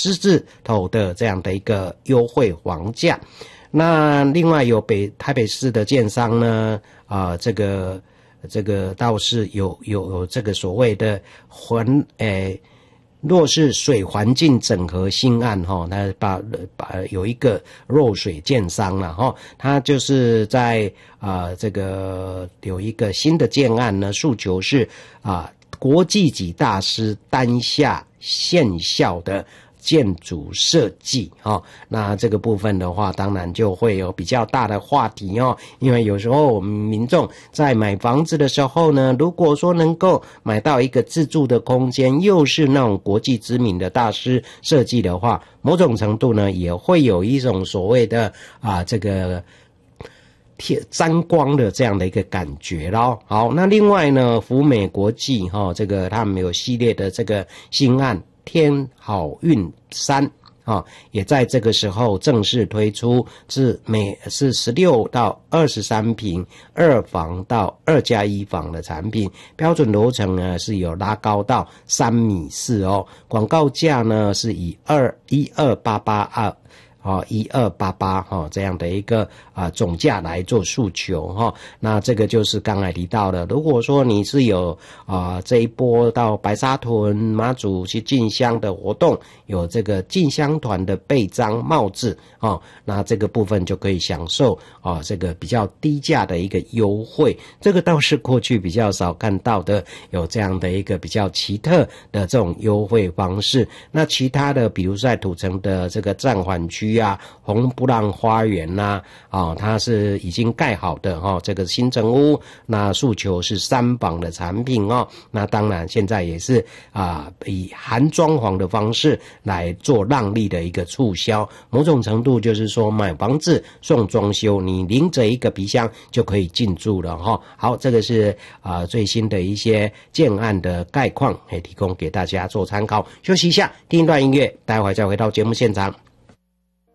10字头的这样的一个优惠房价。那另外有台北市的建商呢，这个倒是有这个所谓的若是水环境整合新案它把有一个弱水建商了它就是在这个有一个新的建案呢，诉求是国际级大师单下现效的建筑设计那这个部分的话当然就会有比较大的话题因为有时候我们民众在买房子的时候呢，如果说能够买到一个自住的空间，又是那种国际知名的大师设计的话，某种程度呢也会有一种所谓的这个沾光的这样的一个感觉咯。好，那另外呢，福美国际这个他们有系列的这个新案天好运3也在这个时候正式推出，是16到23坪2房到2+1房的产品，标准楼层呢是有拉高到3.4米广告价呢是以1288这样的一个总价来做诉求那这个就是刚才提到的，如果说你是有这一波到白沙屯马祖去进香的活动，有这个进香团的备章帽子那这个部分就可以享受这个比较低价的一个优惠，这个倒是过去比较少看到的，有这样的一个比较奇特的这种优惠方式。那其他的比如在土城的这个暂缓区红布朗花园它是已经盖好的这个新成屋，那诉求是3房的产品那当然现在也是以含装潢的方式来做让利的一个促销，某种程度就是说买房子送装修，你拎着一个皮箱就可以进驻了好，这个是最新的一些建案的概况，提供给大家做参考。休息一下，听一段音乐，待会再回到节目现场。